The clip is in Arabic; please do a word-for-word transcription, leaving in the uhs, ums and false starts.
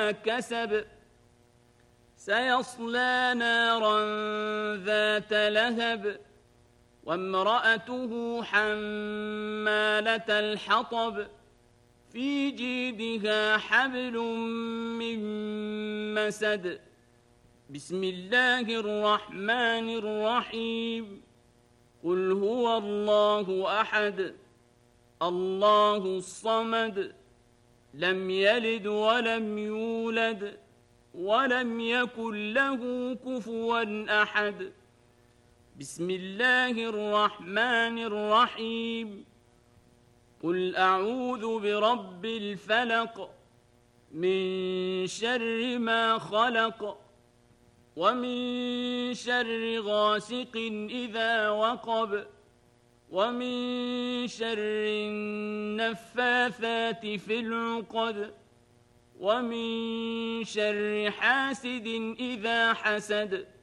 كسب سيصلى نارا ذات لهب وامرأته حمالة الحطب في جيدها حبل من مسد بسم الله الرحمن الرحيم قل هو الله أحد الله الصمد لم يلد ولم يولد ولم يكن له كفوا أحد بسم الله الرحمن الرحيم قل أعوذ برب الفلق من شر ما خلق ومن شر غاسق إذا وقب ومن شر النفاثات في العقد ومن شر حاسد إذا حسد